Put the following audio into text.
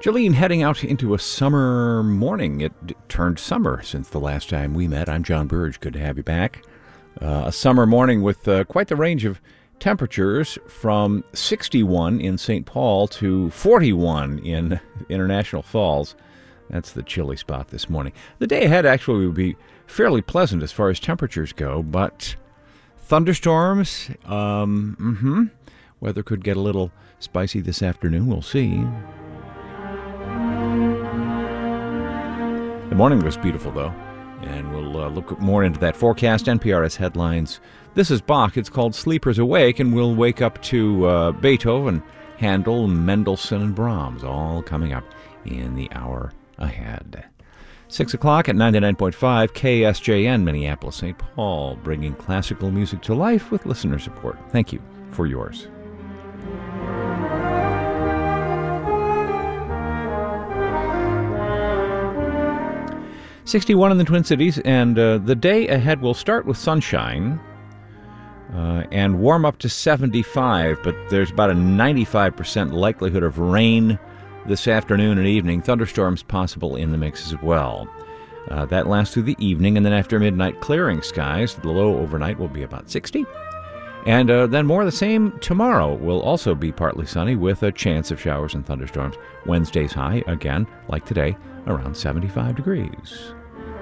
Jolene heading out into a summer morning. It turned summer since the last time we met. I'm John Burge. Good to have you back. A summer morning with quite the range of temperatures, from 61 in St. Paul to 41 in International Falls. That's the chilly spot this morning. The day ahead actually will be fairly pleasant as far as temperatures go, but thunderstorms, weather could get a little spicy this afternoon. We'll see. The morning was beautiful, though, and we'll look more into that forecast. NPR's headlines. This is Bach. It's called Sleepers Awake, and we'll wake up to Beethoven, Handel, Mendelssohn, and Brahms, all coming up in the hour ahead. 6 o'clock at 99.5 KSJN, Minneapolis, St. Paul, bringing classical music to life with listener support. Thank you for yours. .61 in the Twin Cities, and the day ahead will start with sunshine and warm up to 75, but there's about a 95% likelihood of rain this afternoon and evening. Thunderstorms possible in the mix as well. That lasts through the evening, and then after midnight, clearing skies. The low overnight will be about 60. And then more of the same tomorrow. Will also be partly sunny with a chance of showers and thunderstorms. Wednesday's high, again, like today, around 75 degrees.